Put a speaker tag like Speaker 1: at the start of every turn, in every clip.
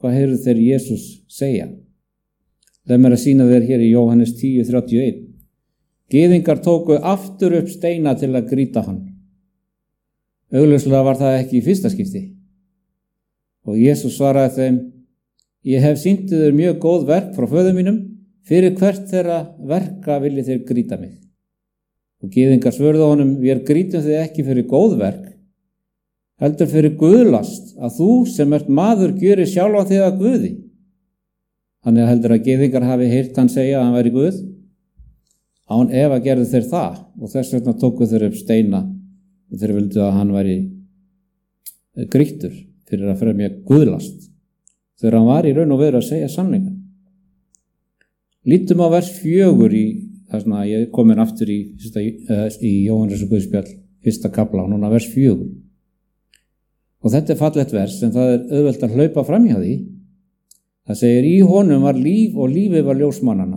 Speaker 1: hvað heyrðu þeir Jesús segja? Leið mér að sýna þér hér í Jóhannes 10:31. Gyðingar tóku aftur upp steina til að grýta hann. Augljóslega var það ekki í fyrsta skipti. Og Jesús svaraði þeim: Ég hef sýnt þér mjög góð verk frá föður mínum, fyrir hvert þeirra verka viljið þeir grýta mig. Og gyðingar svörðu honum: Við grýtum þig ekki fyrir góð verk, heldur fyrir guðlast, að þú sem ert maður gjörir sjálfan þig að Guði. Þannig heldur að gyðingar hafi heyrt hann segja að hann væri Guð. Án efa gerðu þeir það, og þess vegna tóku þeir upp steina og þeir vildu að hann væri grýttur fyrir að fremja guðlast, þegar hann var í raun og veru að segja sannleikann. Lítum á vers 4 í þess að ég er komin aftur í Jóhannes og Guðspjall, 1. kafla, núna vers 4. Og þetta er fallegt vers, en það er auðvelt að hlaupa fram hjá því. Það segir: Í honum var líf og lífið var ljós mannanna.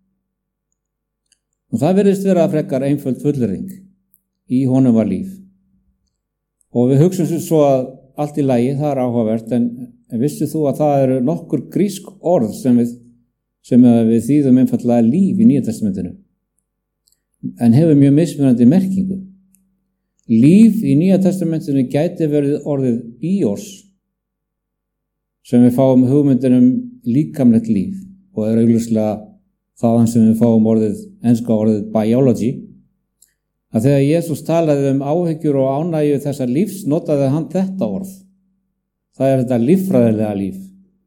Speaker 1: Og það virðist vera frekar einföld fullyrðing. Í honum var líf. Og við hugsum svo að allt í lagi, það er áhugavert, en vissir þú að það eru nokkur grísk orð sem við þýðum einfaldlega líf í Nýja testamentinu, en hefur mjög mismunandi merkingu. Líf í Nýja testamentinu gæti verið orðið bios, sem við fáum hugmyndin líkamlegt líf, og er augljóslega þaðan sem við fáum enska orðið biology, að þegar Jesús talaði áhyggjur og ánægju þessa lífs, notaði hann þetta orð. Það er þetta líffræðilega líf.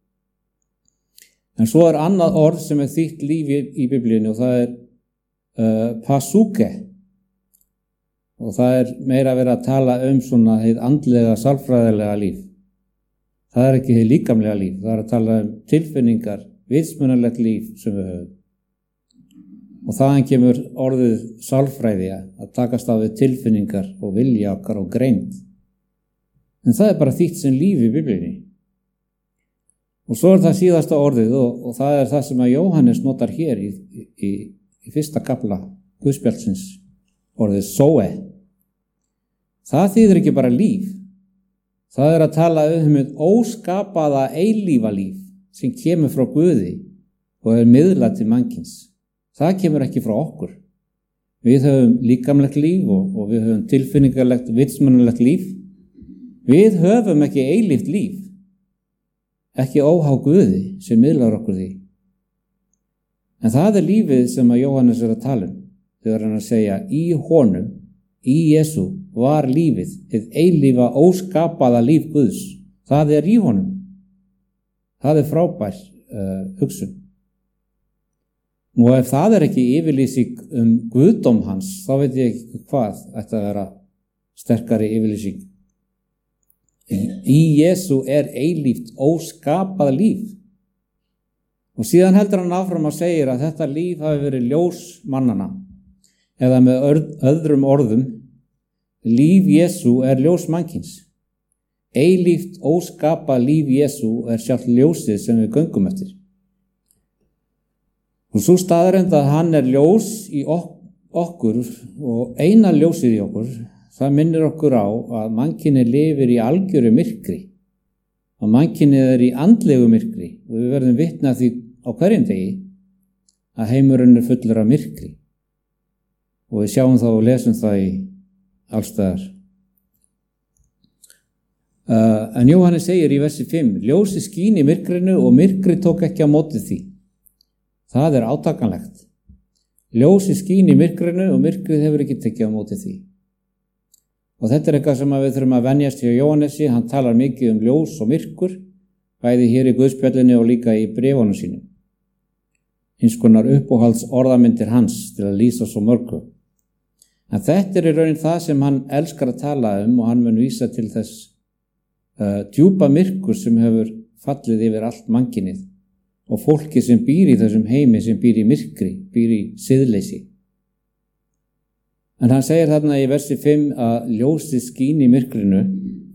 Speaker 1: En svo er annað orð sem er þýtt líf í Biblíunni, og það er pasuke. Og það er meira verið að tala svona hið andlega, sálfræðilega líf. Það er ekki hið líkamlega líf, það er að tala tilfinningar, vitsmunalegt líf sem við höfum. Og þaðan kemur orðið sálfræði, að takast á við tilfinningar og vilja okkar og greind. En það er bara þýtt sem líf í Biblíunni. Og svo er það síðasta orðið, og það er það sem að Jóhannes notar hér í 1. kafla Guðspjallsins, orðið zoe. Það þýðir ekki bara líf. Það er að tala óskapaða eilífa líf sem kemur frá Guði og er miðlað til mannkyns. Það kemur ekki frá okkur. Við höfum líkamlegt líf og við höfum tilfinningarlegt, vitsmunalegt líf. Við höfum ekki eilíft líf, ekki óhá Guði sem miðlar okkur því. En það er lífið sem að Jóhannes er að tala þegar hann að segja: Í honum, í Jesú, var lífið, hið eilífa óskapaða líf Guðs. Það er í honum. Það er frábær hugsun. Og ef það er ekki yfirlýsing guðdóm hans, þá veit ég ekki hvað ætti að vera sterkari yfirlýsing. Í Jesú er eilíft óskapað líf. Og síðan heldur hann áfram að segja að þetta líf hafi verið ljós mannana, eða með öðrum orðum, líf Jesú er ljós mannkyns. Eilíft óskapað líf Jesú er sjálft ljósið sem við göngum eftir. Og svo staðreynd að hann er ljós í okkur og eina ljósið í okkur, það minnir okkur á að mannkynið lifir í algjöru myrkri. Að mannkynið er í andlegu myrkri, og við verðum vitni að því á hverjum degi að heimurinn er fullur af myrkri. Og við sjáum það og lesum það í allstaðar. En Jóhannes segir í versi 5: Ljósið skín í myrkrinu og myrkri tók ekki á móti því. Það er átakanlegt. Ljósið skín í myrkrinu og myrkrið hefur ekki tekið á móti því. Og þetta er eitthvað sem við þurfum að venjast hjá Jóhannesi. Hann talar mikið ljós og myrkur, bæði hér í Guðspjallinni og líka í bréfunum sínum. Eins konar uppáhalds orðamyndir hans til að lýsa svo mörgu. En þetta er í raunin það sem hann elskar að tala og hann mun vísa til þess djúpa myrkur sem hefur fallið yfir allt mannkynið og fólki sem býr í þessum heimi, sem býr í myrkri, býr í siðleysi. En hann segir þarna í versi 5 að ljósið skín í myrkrinu.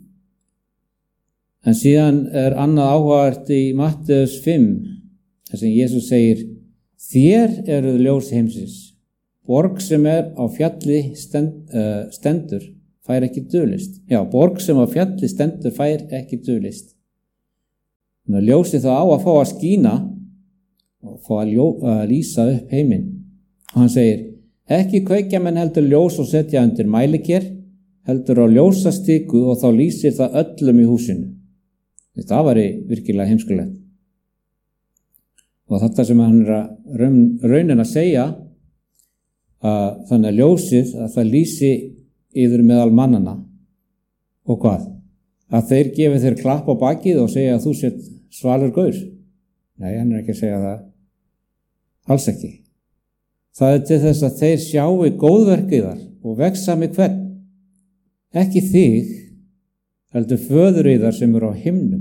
Speaker 1: En síðan er annað áhugavert í Matteus 5, þar sem Jesús segir: Þér eruð ljós heimsins. Borg sem er á fjalli stendur fær ekki dulist. Já, borg sem á fjalli stendur fær ekki dulist. Þannig að ljósið þá á að fá að skína og fá að lýsa upp heiminn. Og hann segir, ekki kveikja menn heldur ljós og setja undir mæliker, heldur á ljósastiku og þá lýsir það öllum í húsinu. Þetta var virkilega heimskulegt. Og þetta sem hann raunin að segja, að þannig að ljósið, að það lýsi yfir meðal mannana. Og hvað? Að þeir gefi þér klapp á bakið og segja að þú sett svalur gaur. Nei, hann ekki að segja það. Alls ekki. Það til þess að þeir sjáu góðverkiðar og vexa með hvern. Ekki þig, heldur föður yðar sem á himnum.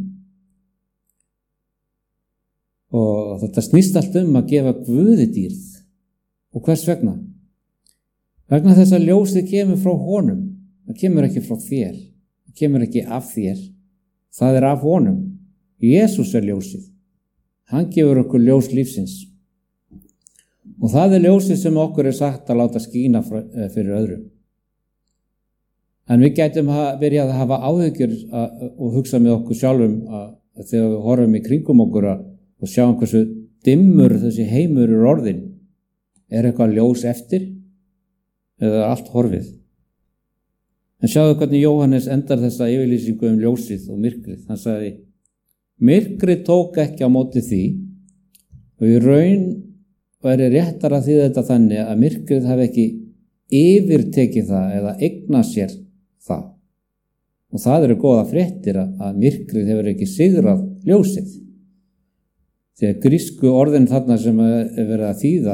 Speaker 1: Og þetta snýst allt að gefa Guði dýrð. Og hvers vegna? Vegna þess að ljósið kemur frá honum. Það kemur ekki frá þér. Það kemur ekki af þér. Það af honum. Jesús ljósið. Hann gefur okkur ljós lífsins. Og það ljósið sem okkur sagt að láta skína fyrir öðrum. En við gætum byrjað að hafa áhyggjur og hugsa með okkur sjálfum að þegar við horfum í kringum okkur og sjáum hversu dimmur þessi heimur orðin. Eitthvað ljós eftir eða allt horfið? En sjáðu hvernig Jóhannes endar þessa yfirlýsingu ljósið og myrkrið. Hann sagði, myrkrið tók ekki á móti því og í raun væri réttara því þetta þannig að myrkrið hafi ekki yfirtekið það eða eignað sér það. Og það eru góða fréttir að myrkrið hefur ekki sigrað ljósið. Þegar grísku orðin þarna sem verið að þýða,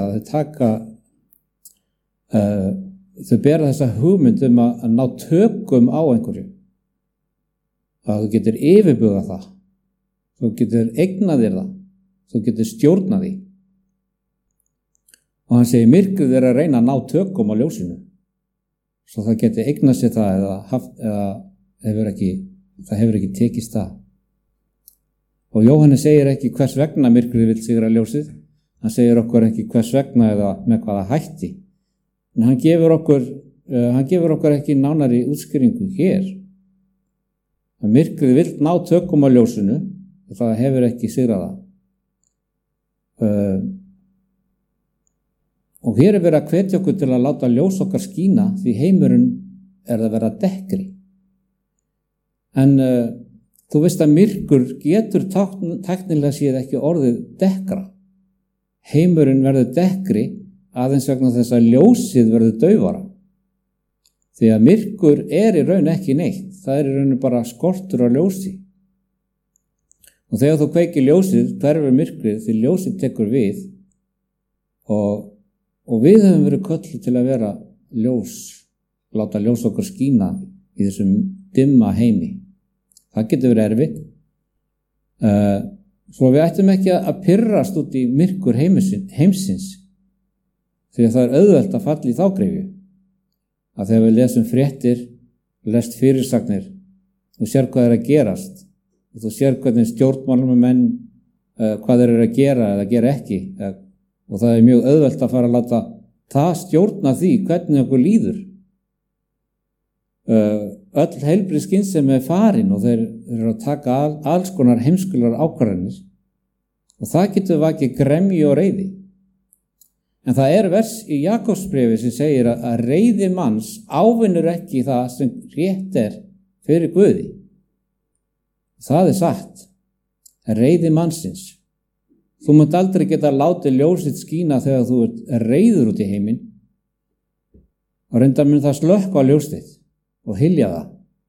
Speaker 1: þau bera þessa hugmynd að ná tökum á einhverju. Að þú getur yfirbugað það. Þú getur eignað þér það. Þú getur stjórnað því. Og hann segir, myrkrið að reyna að ná tökum á ljósinu. Svo það getur eignað sér það eða það hefur ekki tekist það. Og Jóhannes segir ekki hvers vegna myrkrið vill sigra ljósið. Hann segir okkur ekki hvers vegna eða með hvaða hætti. En hann gefur okkur ekki nánari útskýringu hér. Að myrkrið vill ná tökum á ljósinu og það hefur ekki sigrað það. Og hér verið að hvetja okkur til að láta ljós okkar skína því heimurinn að vera dekkri. En þú veist að myrkur getur tæknilega séð ekki orðið dekkra. Heimurinn verður dekkri aðeins vegna þess að ljósið verður daufara. Því að myrkur í raun ekki neitt. Það í raun bara skortur á ljósi. Og þegar þú kveikir ljósið, hverfur myrkrið því ljósið tekur við og við höfum verið kölluð til að vera ljós, láta ljós okkur skína í þessum dimma heimi. Það getur verið erfitt. Svo við ættum ekki að pirrast út í myrkur heimsins, því að það auðvelt að falla í þá greifju. Að þegar við lesum fréttir, lest fyrirsagnir, þú sér hvað að gerast, og þú sér hvernig stjórnmálamenn hvað þeir að gera eða gera ekki, og það mjög auðvelt að fara að láta það stjórna því hvernig okkur líður. Öll heilbrigð skynsemi farin og þeir eru að taka alls konar heimskulegar ákvarðanir og það getur vakið gremju og reiði. En það vers í Jakobsbréfi sem segir að reiði manns ávinnur ekki það sem rétt fyrir Guði. Það satt. Reiði mannsins. Þú munt aldrei geta látið ljósið skína þegar þú reiður út í heiminn. Og reyndar mun það slökkva á ljósið og hylja það.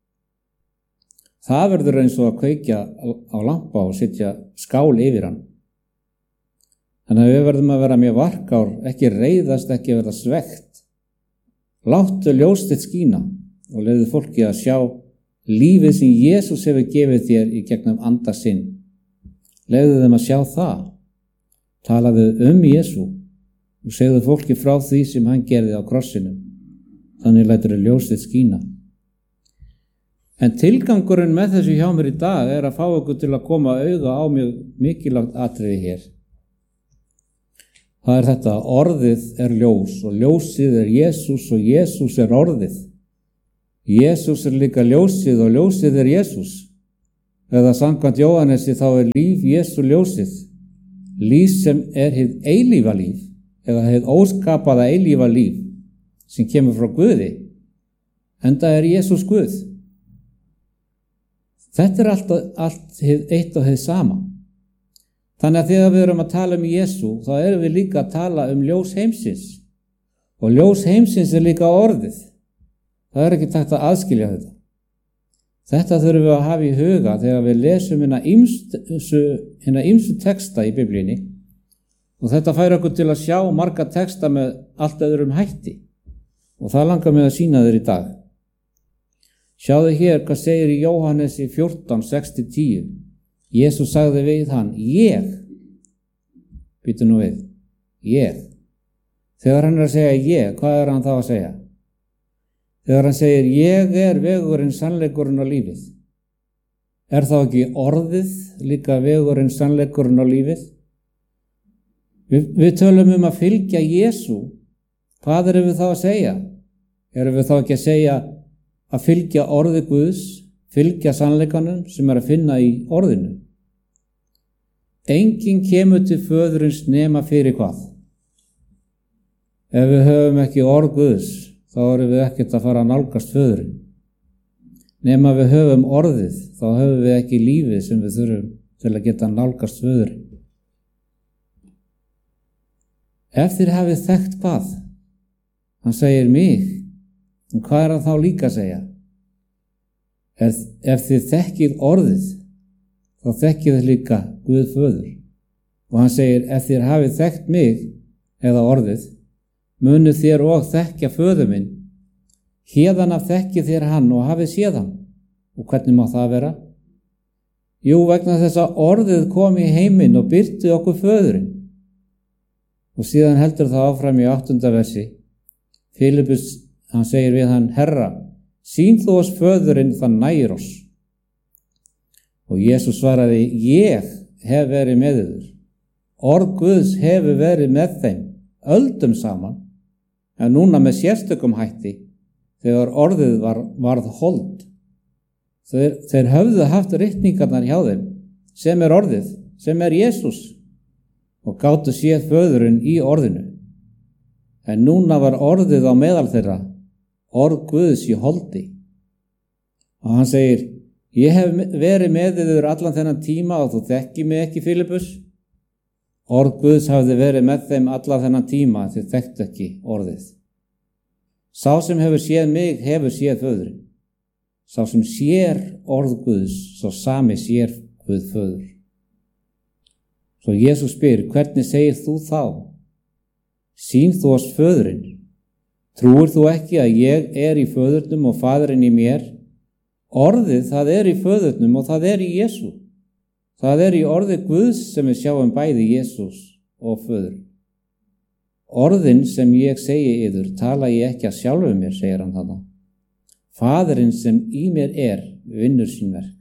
Speaker 1: Það verður eins og að kveikja á lampa og setja skál yfir hann. Þannig að við verðum að vera mjög varkár, ekki reiðast, ekki verða svegt. Láttu ljósið skína og leyfðu fólki að sjá lífið sem Jesús hefur gefið þér í gegnum anda sinn. Leyfðu þeim að sjá það. Talaðu Jesú og segðu fólki frá því sem hann gerði á krossinum. Þannig lætur ljósið skína. En tilgangurinn með þessu hjá mér í dag að fá okkur til að koma auga á mjög mikilvægt atriði hér. Það þetta, orðið ljós og ljósið Jesús og Jesús orðið. Jesús líka ljósið og ljósið Jesús. eða samkvæmt Jóhannesi þá líf Jesú ljósið, líf sem hið eilífa líf eða hið óskapaða eilífa líf sem kemur frá Guði, enda Jesús Guð. Þetta allt hið eitt og hið sama. Þannig að þegar við erum að tala Jesú, þá erum við líka að tala ljós heimsins. Og ljós heimsins líka orðið. Það ekki takt að aðskilja þetta. Þetta þurfum við að hafa í huga þegar við lesum hina ýmsu texta í Biblíunni. Og þetta fær okkur til að sjá marga texta með allt öðrum hætti. Og það langar mig að sýna þér í dag. Sjáðu hér hvað segir í Jóhannesi 14, 6-10. Jesús sagði við hann, ég. Býtu nú við. Ég. Þegar hann að segja ég, hvað hann þá að segja? Þegar hann segir, ég vegurinn, sannleikurinn og lífið. Þá ekki orðið líka vegurinn, sannleikurinn og lífið? Við tölum að fylgja Jesú. Hvað erum við þá að segja? Erum við þá ekki að segja að fylgja orði Guðs, fylgja sannleikanum sem að finna í orðinu? Enginn kemur til föðurins nema fyrir hvað? Ef við höfum ekki orð Guðs, þá erum við ekkert að fara að nálgast föðurinn. Nema við höfum orðið, þá höfum við ekki lífið sem við þurfum til að geta nálgast föðurinn. Ef þér hafið þekkt hvað? Hann segir mig, en hvað hann þá líka að segja? Ef þið þekkið orðið, þá þekkið þið líka Guð föður. Og hann segir, ef þér hafið þekkt mig, eða orðið, munu þér og þekkja föður minn. Héðan af þekkið þér hann og hafið séð hann. Og hvernig má það vera? Jú, vegna þess að orðið kom í heiminn og birti okkur föðurinn. Og síðan heldur það áfram í 8. versi. Filippus, hann segir við hann, Herra, sýn þú oss föðurinn, það nægir oss. Og Jesús svaraði, ég hef verið með yður. Orð Guðs hefur verið með þeim, öldum saman, en núna með sérstökum hætti, þegar orðið varð hold. Þeir höfðu haft ritningarnar hjá þeim, sem orðið, sem Jesús, og gátu séð föðurinn í orðinu. En núna var orðið á meðal þeirra, orð Guðs í holdi. Og hann segir, ég hef verið með yður allan þennan tíma og þú þekki mig ekki, Filippus. Orð Guðs hafði verið með þeim allan þennan tíma, þið þekktu ekki orðið. Sá sem hefur séð mig, hefur séð föðurinn. Sá sem sér orð Guðs, sá sami sér Guð föður. Svo Jesús spyr, hvernig segir þú þá? Sýn þú oss föðurinn? Trúir þú ekki að ég í föðurnum og faðurinn í mér? Orðið, það í föðurnum og það í Jesú. Það í orði Guðs sem við sjáum bæði Jesús og föður. Orðin sem ég segi yður, tala ég ekki að sjálfu mér, segir hann þarna. Faðurinn sem í mér vinnur sín verk.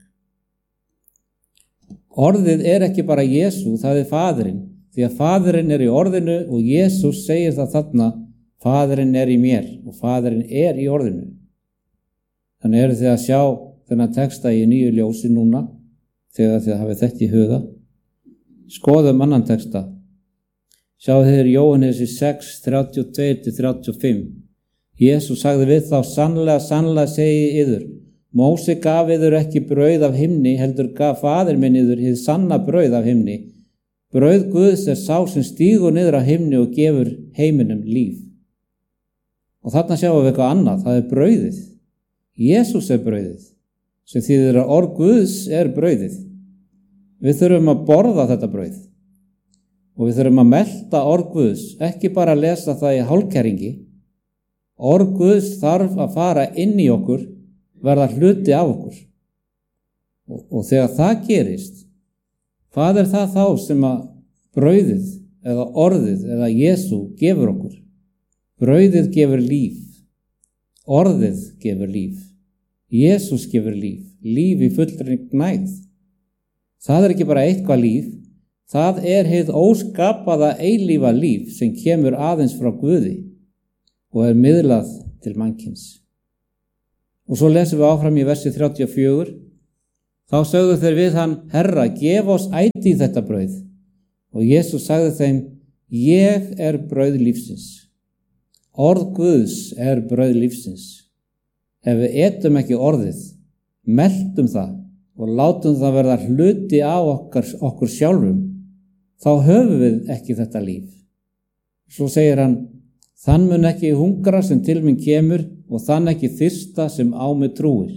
Speaker 1: Orðið ekki bara Jesú, það faðurinn, því að faðurinn í orðinu og Jesús segir það þarna, faðurinn í mér og faðurinn í orðinu. Þannig eru þið að sjá þennan texta í nýju ljósi núna, þegar þið hafið þetta í huga. Skoðum annan texta. Sjáðu þið Jóhannesi 6, 32-35. Jesús sagði við þá, sannlega segi yður, Móse gaf yður ekki brauð af himni, heldur gaf faðir minn yður hið sanna brauð af himni. Brauð Guðs sá sem stígur niður af himni og gefur heiminum líf. Og þarna sjáum við eitthvað annað, það brauðið. Jesús brauðið, sem þýðir að orð Guðs brauðið. Við þurfum að borða þetta brauð. Og við þurfum að melta orð Guðs, ekki bara að lesa það í hálfkæringi. Orð Guðs þarf að fara inn í okkur, verða hluti af okkur. Og þegar það gerist, hvað það þá sem að brauðið eða orðið eða Jesú gefur okkur? Brauðið gefur líf, orðið gefur líf, Jesús gefur líf, líf í fullri gnægð. Það ekki bara eitthvað líf, það hið óskapaða eilífa líf sem kemur aðeins frá Guði og miðlað til mannkyns. Og svo lesum við áfram í versi 34. Þá sögðu þeir við hann: Herra, gef oss ætíð þetta brauð. Og Jesús sagði þeim: Ég er brauð lífsins. Orð Guðs er brauð lífsins. Ef við etum ekki orðið, meltum það og látum það verða hluti af okkur sjálfum, þá höfum við ekki þetta líf. Svo segir hann: Þann mun ekki hungra sem til mín kemur og þann ekki þyrsta sem á mig trúir.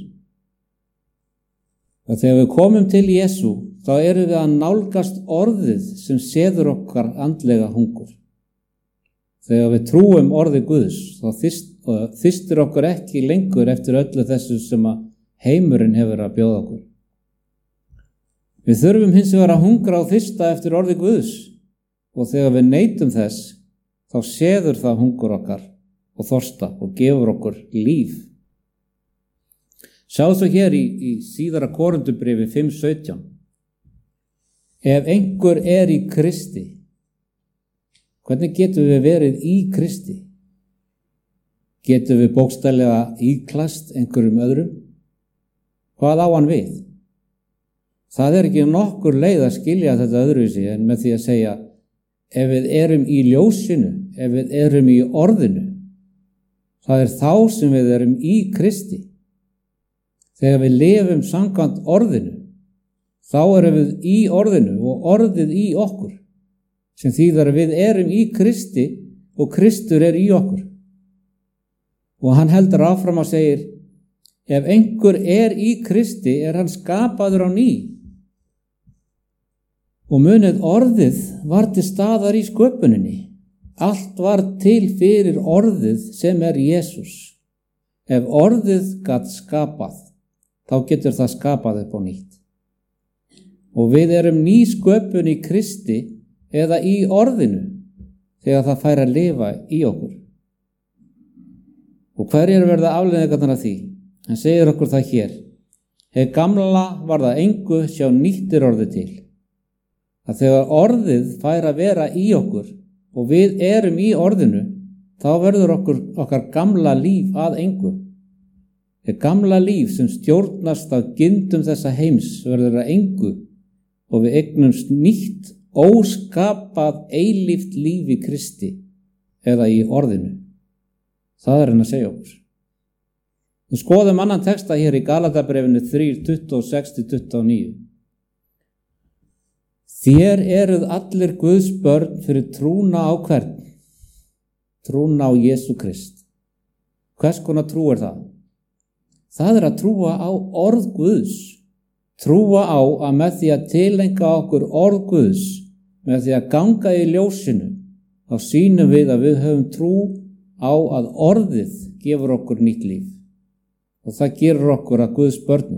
Speaker 1: Og þegar við komum til Jesú, þá erum við að nálgast orðið sem seður okkar andlega hungur. Þegar við trúum orðið Guðs, þá þyrstir okkur ekki lengur eftir öllu þessu sem að heimurinn hefur að bjóða okkur. Við þurfum hins vegar að hungra og þyrsta eftir orðið Guðs, og þegar við neitum þess, þá seður það hungur okkar og þorsta og gefur okkur líf. Sjáðu svo hér í síðara Korintubréfi 5:17. Ef einhver er í Kristi, hvernig getum við verið í Kristi? Getum við bókstaflega íklæst einhverjum öðrum? Hvað á hann við? Það er ekki nokkur leið að skilja þetta öðruvísi en með því að segja: ef við erum í ljósinu, ef við erum í orðinu, það er þá sem við erum í Kristi. Þegar við lifum samkvæmt orðinu, þá erum við í orðinu og orðið í okkur, sem þýðir að við erum í Kristi og Kristur er í okkur. Og hann heldur áfram og segir: ef einhver er í Kristi, er hann skapaður á ný. Og munið, orðið var til staðar í sköpuninni. Allt var til fyrir orðið sem er Jesús. Ef orðið gat skapað, þá getur það skapað upp á nýtt. Og við erum ný sköpun í Kristi eða í orðinu þegar það fær að lifa í okkur. Og hverjir verða afleiðingarnar af því? Hann segir okkur það hér: hið gamla var það engu, sjá nýtt er orðið til. Að þegar orðið fær að vera í okkur og við erum í orðinu, þá verður okkar gamla líf að engu. Hið gamla líf sem stjórnast af gindum þessa heims verður að engu og við eignumst nýtt, óskapað, eilíft líf í Kristi eða í orðinu. Það er hann að segja okkur. Við skoðum annan texta hér í Galatabréfinu 3:26-29. Þér eruð allir Guðs börn fyrir trúna á hvern? Trúna á Jesú Krist. Hvers konar trú er það? Það er að trúa á orð Guðs. Trúa á að með því að tileinka okkur orð Guðs, með því að ganga í ljósinu, þá sýnum við að við höfum trú á að orðið gefur okkur nýtt líf. Og það gerur okkur að Guðs börnum.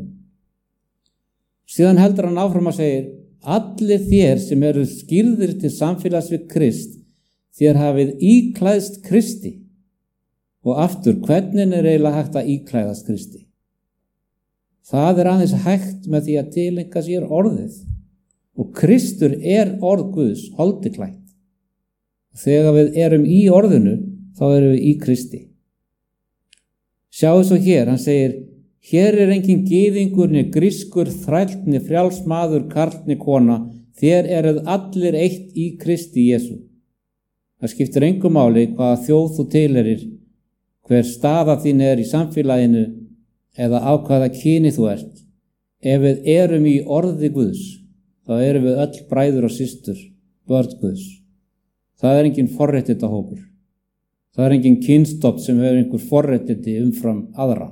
Speaker 1: Síðan heldur hann áfram að segja: allir þér sem eru skírðir til samfélags við Krist, þér hafið íklæðst Kristi. Og aftur, hvernig er eiginlega hægt að íklæðast Kristi? Það er aðeins hægt með því að tileinka sér orðið. Og Kristur er orð Guðs, holdiklætt. Þegar við erum í orðinu, þá erum við í Kristi. Sjáðu svo hér, hann segir: hér er engin gyðingur, né grískur, þræll, né frjáls maður, karl, né kona, þér eruð allir eitt í Kristi Jesú. Það skiptir engu máli hvaða þjóð þú tilheyrir, hver staða þín er í samfélaginu eða á hvaða kyni þú ert. Ef við erum í orði Guðs, þá erum við öll bræður og systur, börn Guðs. Það er engin forréttindahópur. Það er engin kynstofn sem hefur einhver forréttindi umfram aðra.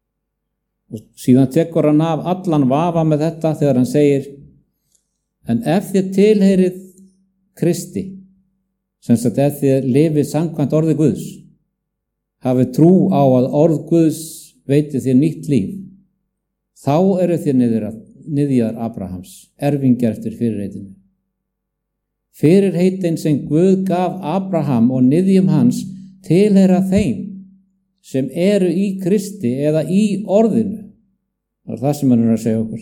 Speaker 1: Og síðan tekur hann af allan vafa með þetta þegar hann segir: en ef þið tilheyrið Kristi, sem sagt ef þið lifið samkvæmt orði Guðs, hafið trú á að orð Guðs veiti þér nýtt líf, þá eru þér niðjar Abrahams, erfingjar eftir fyrirheitinu. Fyrirheitin sem Guð gaf Abraham og niðjum hans tilheyra þeim sem eru í Kristi eða í orðinu. Það er það sem hann er að segja okkur.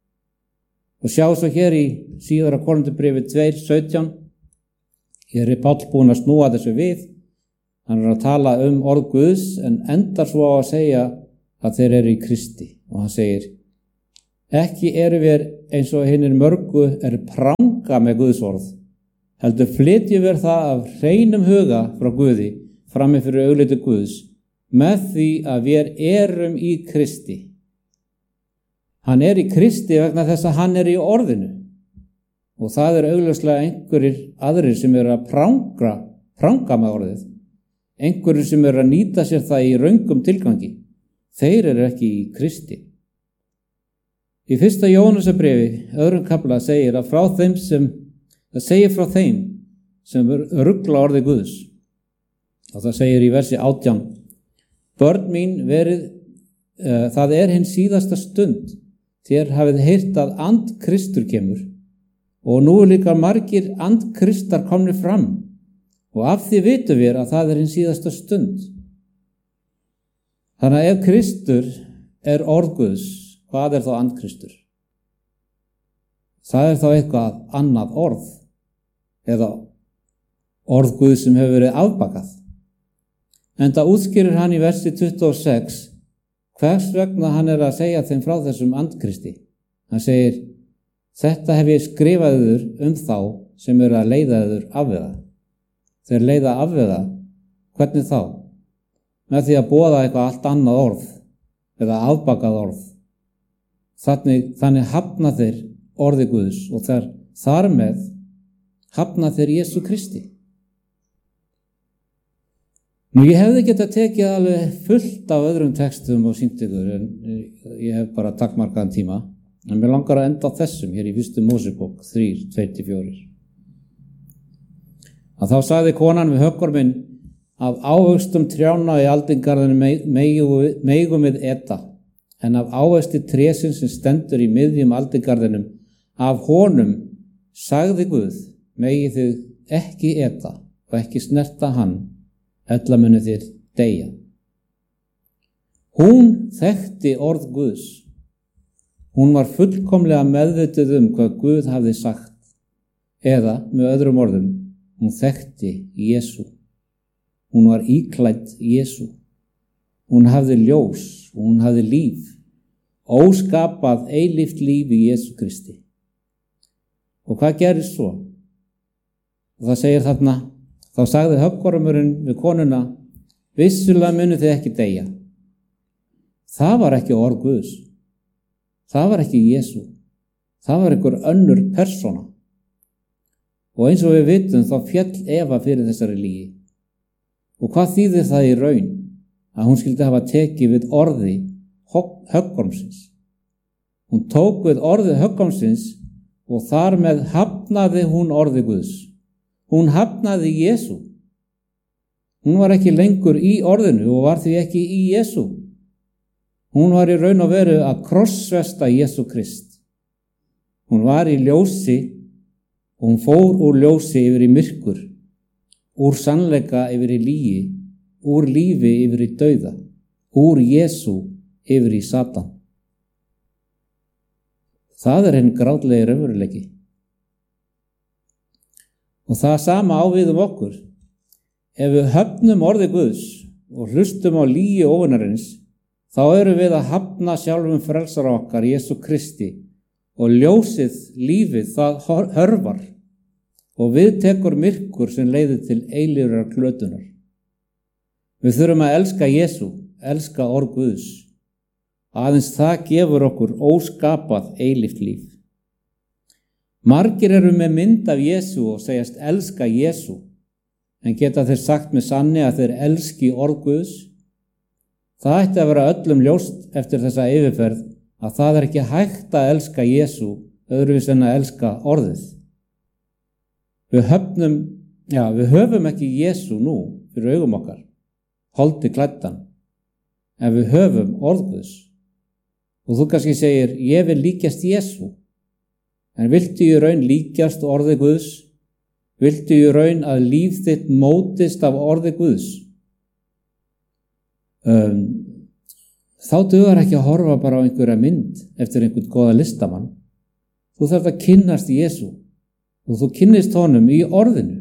Speaker 1: Og sjá svo hér í síðara Korintubréfi 2:17. Hér er Páll búinn að snúa þessu við. Hann er að tala orð Guðs en endar svo á að segja að þeir eru í Kristi. Og hann segir: Ekki eru við eins og hinir mörgu pranga með Guðs orð, heldur flytjum við það af hreinum huga frá Guði frammi fyrir augliti Guðs, með því að við erum í Kristi. Hann í Kristi vegna þess að hann í orðinu, og það augljóslega einhverjir aðrir sem eru að pranga með orðið, einhverjir sem eru að nýta sér það í röngum tilgangi. Þeir eru ekki í Kristi. Í 1. Jóhannesarbréfi, 2. kafla, segir að frá þeim sem rugla orði Guðs. Og það segir í versi 18: Börn mín, það hinn síðasta stund. Þér hafið heyrt að andkristur kemur, og nú líka margir andkristar komnir fram, og af því vitum við að það hinn síðasta stund. Þannig að ef Kristur orð Guðs, hvað þá andkristur? Það þá eitthvað annað orð, eða orð Guðs sem hefur verið afbakað. Enda útskýrir hann í versi 26 hvers vegna hann að segja þeim frá þessum andkristi. Hann segir: Þetta hef ég skrifað yður þá sem eru að leiða yður afvega. Þeir leiða afvega, hvernig þá? Með því að boða eitthvað allt annað orð, eða afbakað orð. Þannig hafna þeir orði Guðs og þar með hafna þeir Jesú Kristi. Nú, ég hefði getað tekið alveg fullt af öðrum textum og sýnt ykkur, en ég hef bara takmarkaðan tíma. En mér langar að enda á þessum hér í 1. Mósebók 3:2-4. Að þá sagði konan við höggorminn: Af ávöxtum trjána í aldingarðinu megum við eta, en af ávexti trésins sem stendur í miðjum aldingarðinum, af honum, sagði Guð, megið þið ekki eta og ekki snerta hann, ella munu þér deyja. Hún þekkti orð Guðs. Hún var fullkomlega meðvituð hvað Guð hafði sagt, eða með öðrum orðum, hún þekkti Jesú. Hún var íklædd Jesú. Hún hafði ljós og hún hafði líf, óskapað eilíft líf í Jesú Kristi. Og hvað gerist svo? Og það segir þarna: Þá sagði höggormurinn við konuna: Vissulega munu þið ekki deyja. Það var ekki orð Guðs. Það var ekki Jesú. Það var einhver önnur persóna. Og eins og við vitum þá féll Eva fyrir þessari lygi. Og hvað þýðir það í raun? Að hún skyldi hafa tekið við orði höggormsins. Hún tók við orði höggormsins og þar með hafnaði hún orði Guðs. Hún hafnaði Jesú. Hún var ekki lengur í orðinu og var því ekki í Jesú. Hún var í raun og veru að krossfesta Jesú Krist. Hún var í ljósi og hún fór úr ljósi yfir í myrkur, úr sannleika yfir í lygi, úr lífi yfir í dauða, úr Jesú yfir í Satan. Það hinn grátlega raunveruleiki. Og það sama á við okkur. Ef við höfnum orði Guðs og hlustum á lygi óvinarins, þá erum við að hafna sjálfum frelsara okkar, Jesú Kristi, og ljósið, lífið, það hörfar og við tekur myrkur sem leiðir til eilífrar klötunar. Við þurfum að elska Jesú, elska orð Guðs. Aðeins það gefur okkur óskapað eilíft líf. Margir eru með mynd af Jesú og segjast elska Jesú, en geta þeir sagt með sanni að þeir elski orð Guðs? Það ætti að vera öllum ljóst eftir þessa yfirferð að það ekki hægt að elska Jesú öðruvísi en að elska orðið. Við höfum ekki Jesú nú fyrir augum okkar, holdi klæddan, en við höfum orð Guðs. Og þú kannski segir, ég vil líkjast Jesú, en viltu í raun líkjast orði Guðs? Viltu í raun að líf þitt mótist af orði Guðs? Þá dugar ekki að horfa bara á einhverja mynd eftir einhvern góða listamann. Þú þarft að kynnast Jesú og þú kynnist honum í orðinu.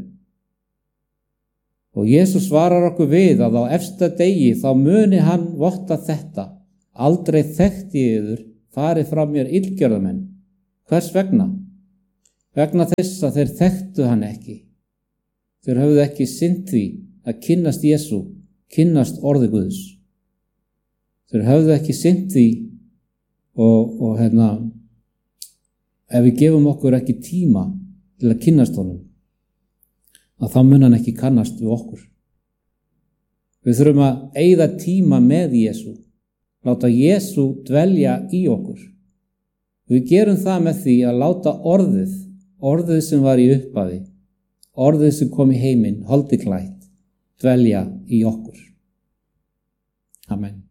Speaker 1: Og Jesús svarar okkur við að á efsta degi þá muni hann votta þetta: aldrei þekkti ég yður farið frá mér illgjörðamenn. Hvers vegna? Vegna þess að þeir þekktu hann ekki. Þeir höfðu ekki sinnt því að kynnast Jesú, kynnast orði Guðs. Þeir höfðu ekki sinnt því og ef við gefum okkur ekki tíma til að kynnast honum, að þá mun hann ekki kannast við okkur. Við þurfum að eyða tíma með Jesú, láta Jesú dvelja í okkur. Við gerum það með því að láta orðið sem var í upphafi, orðið sem kom í heiminn, holdi klætt, dvelja í okkur. Amen.